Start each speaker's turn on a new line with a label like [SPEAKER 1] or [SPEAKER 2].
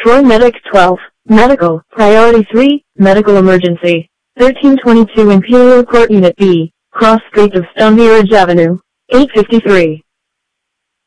[SPEAKER 1] Troy Medic 12. Medical. Priority 3. Medical emergency. 1322 Imperial Court Unit B. Cross Street of Stoneridge Avenue. 853.